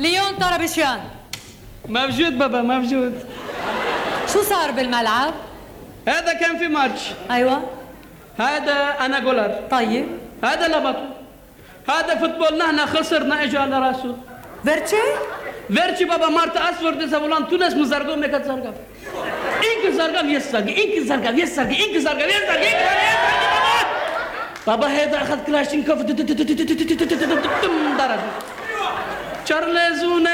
ليون طرابيشيان. موجود بابا موجود. شو صار بالملعب؟ هذا كان في ماتش. ايوه. هذا انا جولر. طيب. هذا لبط. هذا فوتبولنا احنا خسرنا اجى على راسه. فيرتشي؟ فيرتشي بابا مارت اسفر دي سابولان تونس مزرقو ميكات زرقاف. انك زرقاف يسرق انك زرقاف يسرق انك زرقاف يسرق بابا هذا اخذ كلاشينكوف ضرب. تشارلز